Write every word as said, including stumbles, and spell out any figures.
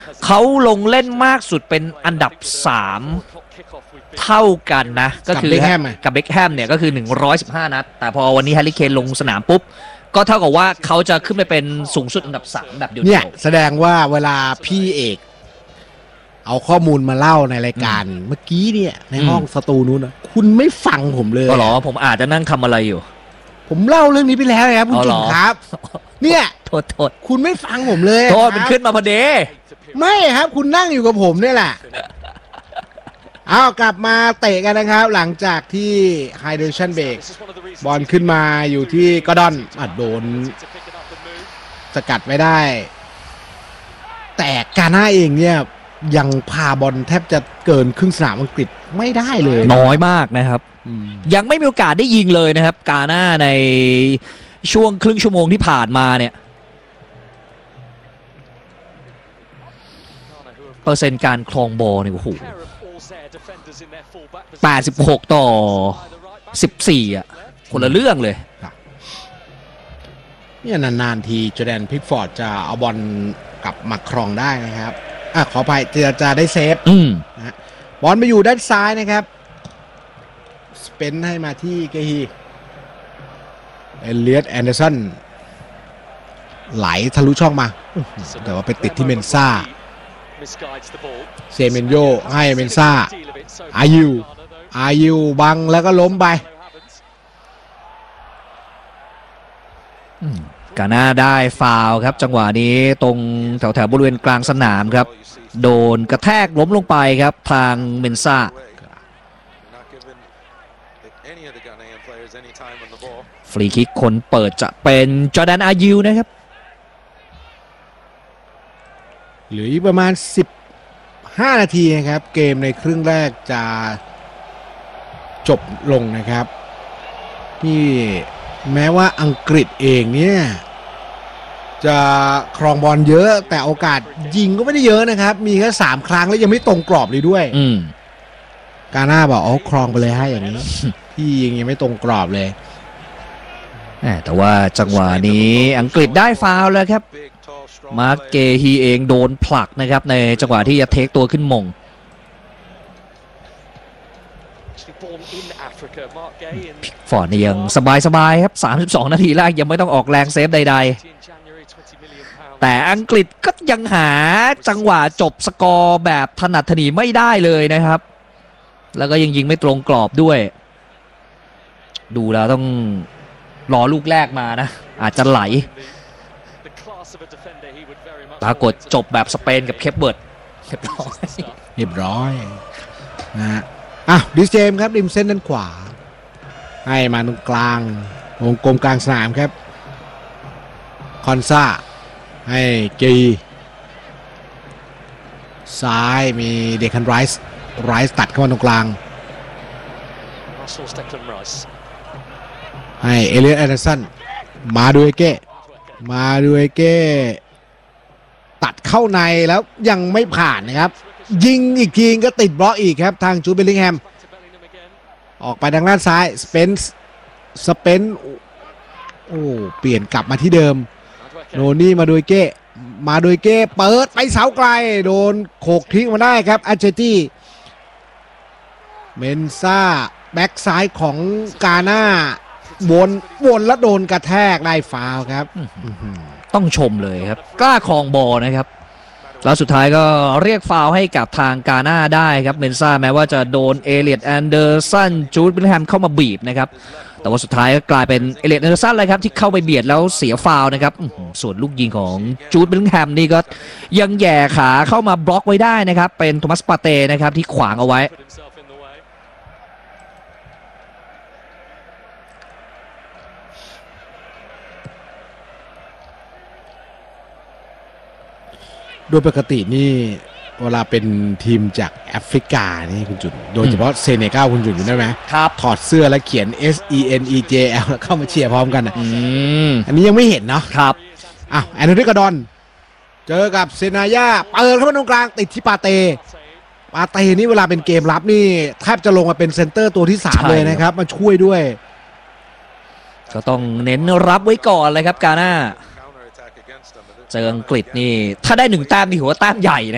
เขาลงเล่นมากสุดเป็นอันดับสามเท่ากันนะก็คือกับเบคแฮมเนี่ยก็คือหนึ่งร้อยสิบห้านัดแต่พอวันนี้แฮร์รี่เคนลงสนามปุ๊บก็เท่ากับว่าเขาจะขึ้นไปเป็นสูงสุดอันดับสามแบบเดียวเนี่ยแสดงว่าเวลาพี่เอกเอาข้อมูลมาเล่าในรายการเมื่อกี้เนี่ยในห้องสตูนู้นนะคุณไม่ฟังผมเลยก็หรอผมอาจจะนั่งทำอะไรอยู่ผมเล่าเรื่องนี้ไปแล้วครับคุณจุ๋มครับเนี่ยโทษโทษคุณไม่ฟังผมเลยโทษมันขึ้นมาพอดีไม่ครับคุณนั่งอยู่กับผมเนี่ยแหละเอากลับมาเตะกันนะครับหลังจากที่ไฮเดชันเบรกบอลขึ้นมาอยู่ที่กอร์ดอนอัดโดนสกัดไม่ได้แต่กาน่าเองเนี่ยยังพาบอลแทบจะเกินครึ่งสนามอังกฤษไม่ได้เลยน้อยมากนะครับยังไม่มีโอกาสได้ยิงเลยนะครับกาน่าในช่วงครึ่งชั่วโมงที่ผ่านมาเนี่ยเปอร์เซ็นต์การครองบอลเนี่ยโอ้โหแปดสิบหกต่อสิบสี่อ่ะคนละเรื่องเลยเนี่ยนานๆทีจอร์แดนพิกฟอร์ดจะเอาบอลกลับมาครองได้นะครับอ่ะขออภัยจะจะได้เซฟนะบอลมาอยู่ด้านซ้ายนะครับสเปนให้มาที่เกฮีเอเลียตแอนเดอร์สันไหลทะลุช่องมาแต่ว่าไปติดที่เมนซ่าเซเมนโยให้เมนซ่าอายูอายูบังแล้วก็ล้มไปกาน่าได้ฟาวล์ครับจังหวะนี้ตรงแถวแถวบริเวณกลางสนามครับโดนกระแทกล้มลงไปครับทางเมนซ่าฟรีคิกคนเปิดจะเป็นจอร์แดนอายิวนะครับเหลืออีกประมาณสิบห้านาทีนะครับเกมในครึ่งแรกจะจบลงนะครับที่แม้ว่าอังกฤษเองเนี่ยจะครองบอลเยอะแต่โอกาสยิงก็ไม่ได้เยอะนะครับมีแค่สามครั้งแล้วยังไม่ตรงกรอบเลยด้วยกาน่าบอกอ๋อครองไปเลยให้อย่างนี้ที่ยิงยังไม่ตรงกรอบเลยแต่ว่าจังหวะนี้อังกฤษได้ฟาวล์แล้วครับมาร์คเกฮีเองโดนผลักนะครับในจังหวะที่จะเทคตัวขึ้นมงฟอร์ดยังสบายๆครับสามสิบสองนาทีแรกยังไม่ต้องออกแรงเซฟใดๆแต่อังกฤษก็ยังหาจังหวะจบสกอร์แบบถนัดถนีไม่ได้เลยนะครับแล้วก็ยังยิงไม่ตรงกรอบด้วยดูแล้วต้องรอลูกแรกมานะอาจจะไหลปรากฏจบแบบสเปนกับเคปเบิร์ดเรียบร้อยเรียบร้อยนะฮะอ่ะดิสเจมครับริมเส้นด้านขวาให้มาตรงกลางวงกลมกลางสนามครับคอนซ่าให้กีซ้ายมีเดคันไรส์ไรส์ตัดเข้ามาตรงกลางให้เอเลียตแอนเดอร์สันมาดูเอเก้มาดูเอเก้ตัดเข้าในแล้วยังไม่ผ่านนะครับยิงอีกทีก็ติดบล็อกอีกครับทางจูดเบลลิงแฮมออกไปทางด้านซ้ายสเปนส์สเปนโอ้เปลี่ยนกลับมาที่เดิมโนนี่มาดูเก้มาดูเก้เปิดไปเสาไกลโดนโขกทิ้งมาได้ครับอาเจตี้เมนซ่าแบ็กซ้ายของกาน่าวนวนแล้วโดนกระแทกได้ฟาวล์ครับต้องชมเลยครับกล้าครองบอลนะครับแล้วสุดท้ายก็เรียกฟาวล์ให้กับทางกาน่าได้ครับเมนซ่าแม้ว่าจะโดนเอเลียตแอนเดอร์สันจูดเบลลิงแฮมเข้ามาบีบนะครับแต่ว่าสุดท้ายก็กลายเป็นเอเลียตแอนเดอร์สันเลยครับที่เข้าไปเบียดแล้วเสียฟาวล์นะครับส่วนลูกยิงของจูดเบลลิงแฮมนี่ก็ยังแย่ขาเข้ามาบล็อกไว้ได้นะครับเป็นโทมัสปาเต้นะครับที่ขวางเอาไว้โดยปกตินี่เวลาเป็นทีมจากแอฟริกานี่คุณจุนโดยเฉพาะเซเนกัลคุณจุนอยู่ได้ไหมครับถอดเสื้อแล้วเขียน S E N E J L แล้วเข้ามาเชียร์พร้อมกันอ่ะอันนี้ยังไม่เห็นเนาะครับอ้าวแอนโทนี กอร์ดอนเจอกับเซนายาเปิดเข้ามาตรงกลางติดที่ปาเต้ปาเต้นี่เวลาเป็นเกมรับนี่แทบจะลงมาเป็นเซนเตอร์ตัวที่สามเลยนะครับมาช่วยด้วยก็ต้องเน้นรับไว้ก่อนเลยครับกาน่าเจออังกฤษนี่ถ้าได้หนึ่งแต้มนี่ถือว่าแต้มใหญ่นะ